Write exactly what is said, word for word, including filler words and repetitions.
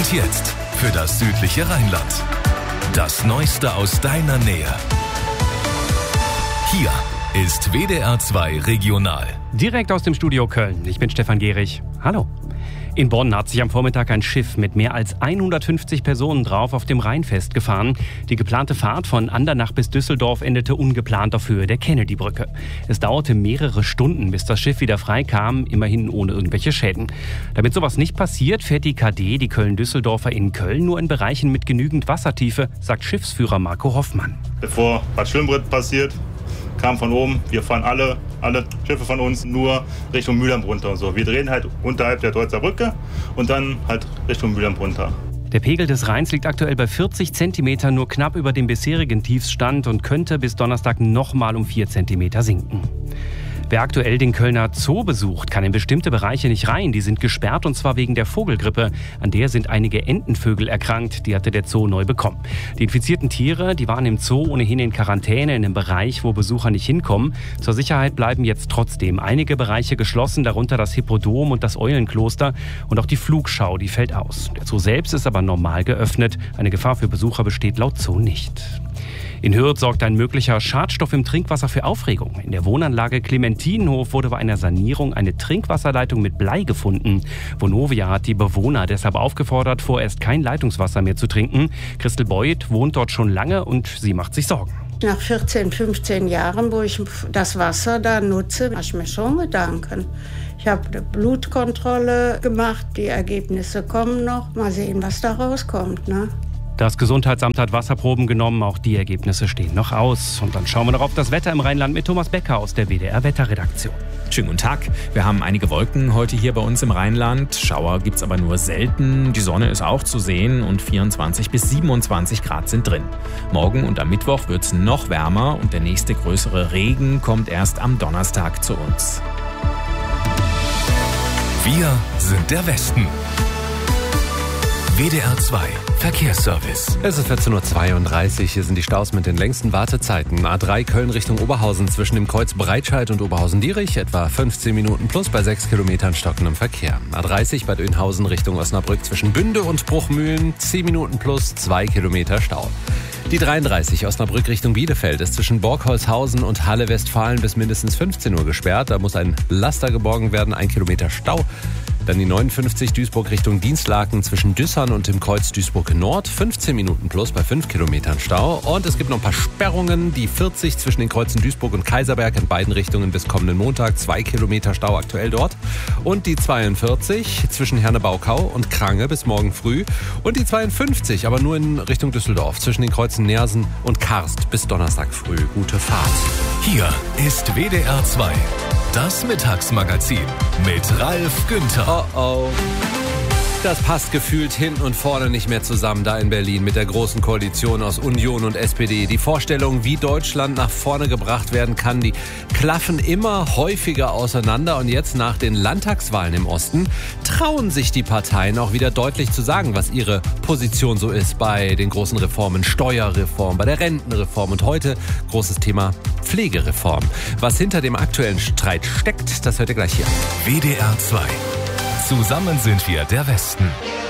Und jetzt für das südliche Rheinland. Das Neueste aus deiner Nähe. Hier ist W D R zwei Regional. Direkt aus dem Studio Köln. Ich bin Stefan Gehrig. Hallo. In Bonn hat sich am Vormittag ein Schiff mit mehr als hundertfünfzig Personen drauf auf dem Rhein festgefahren. Die geplante Fahrt von Andernach bis Düsseldorf endete ungeplant auf Höhe der Kennedy-Brücke. Es dauerte mehrere Stunden, bis das Schiff wieder freikam, immerhin ohne irgendwelche Schäden. Damit sowas nicht passiert, fährt die K D, die Köln-Düsseldorfer, in Köln nur in Bereichen mit genügend Wassertiefe, sagt Schiffsführer Marco Hoffmann. Bevor Bad Schwimmbrett passiert, kam von oben, wir fahren alle, alle Schiffe von uns nur Richtung Mülheim runter. Und so. Wir drehen halt unterhalb der Deutzer Brücke und dann halt Richtung Mülheim runter. Der Pegel des Rheins liegt aktuell bei vierzig Zentimeter, nur knapp über dem bisherigen Tiefstand und könnte bis Donnerstag nochmal um vier Zentimeter sinken. Wer aktuell den Kölner Zoo besucht, kann in bestimmte Bereiche nicht rein. Die sind gesperrt, und zwar wegen der Vogelgrippe. An der sind einige Entenvögel erkrankt. Die hatte der Zoo neu bekommen. Die infizierten Tiere, die waren im Zoo ohnehin in Quarantäne in einem Bereich, wo Besucher nicht hinkommen. Zur Sicherheit bleiben jetzt trotzdem einige Bereiche geschlossen, darunter das Hippodrom und das Eulenkloster. Und auch die Flugschau, die fällt aus. Der Zoo selbst ist aber normal geöffnet. Eine Gefahr für Besucher besteht laut Zoo nicht. In Hürth sorgt ein möglicher Schadstoff im Trinkwasser für Aufregung. In der Wohnanlage Clementinenhof wurde bei einer Sanierung eine Trinkwasserleitung mit Blei gefunden. Vonovia hat die Bewohner deshalb aufgefordert, vorerst kein Leitungswasser mehr zu trinken. Christel Beuth wohnt dort schon lange und sie macht sich Sorgen. Nach vierzehn, fünfzehn Jahren, wo ich das Wasser da nutze, mache ich mir schon Gedanken. Ich habe eine Blutkontrolle gemacht, die Ergebnisse kommen noch. Mal sehen, was da rauskommt, ne? Das Gesundheitsamt hat Wasserproben genommen, auch die Ergebnisse stehen noch aus. Und dann schauen wir noch auf das Wetter im Rheinland mit Thomas Becker aus der W D R-Wetterredaktion. Schönen guten Tag. Wir haben einige Wolken heute hier bei uns im Rheinland. Schauer gibt's aber nur selten. Die Sonne ist auch zu sehen und vierundzwanzig bis siebenundzwanzig Grad sind drin. Morgen und am Mittwoch wird's noch wärmer und der nächste größere Regen kommt erst am Donnerstag zu uns. Wir sind der Westen. W D R zwei Verkehrsservice. Es ist vierzehn Uhr zweiunddreißig. Hier sind die Staus mit den längsten Wartezeiten. A drei Köln Richtung Oberhausen zwischen dem Kreuz Breitscheid und Oberhausen-Dierich. Etwa fünfzehn Minuten plus bei sechs Kilometern stockendem Verkehr. A dreißig Bad Oeynhausen Richtung Osnabrück zwischen Bünde und Bruchmühlen. zehn Minuten plus zwei Kilometer Stau. Die dreiunddreißig Osnabrück Richtung Bielefeld ist zwischen Borgholzhausen und Halle Westfalen bis mindestens fünfzehn Uhr gesperrt. Da muss ein Laster geborgen werden, ein Kilometer Stau. Dann die neunundfünfzig Duisburg Richtung Dienstlaken zwischen Düssern und dem Kreuz Duisburg Nord. fünfzehn Minuten plus bei fünf Kilometern Stau. Und es gibt noch ein paar Sperrungen. Die vierzig zwischen den Kreuzen Duisburg und Kaiserberg in beiden Richtungen bis kommenden Montag. zwei Kilometer Stau aktuell dort. Und die zweiundvierzig zwischen Herne-Baukau und Krange bis morgen früh. Und die zweiundfünfzig, aber nur in Richtung Düsseldorf, zwischen den Kreuzen Neersen und Karst bis Donnerstag früh. Gute Fahrt. Hier ist W D R zwei. Das Mittagsmagazin mit Ralf Günther. Oh oh. Das passt gefühlt hinten und vorne nicht mehr zusammen da in Berlin mit der großen Koalition aus Union und S P D. Die Vorstellungen, wie Deutschland nach vorne gebracht werden kann, die klaffen immer häufiger auseinander. Und jetzt nach den Landtagswahlen im Osten trauen sich die Parteien auch wieder deutlich zu sagen, was ihre Position so ist bei den großen Reformen. Steuerreform, bei der Rentenreform und heute großes Thema Pflegereform. Was hinter dem aktuellen Streit steckt, das hört ihr gleich hier. W D R zwei. Zusammen sind wir der Westen.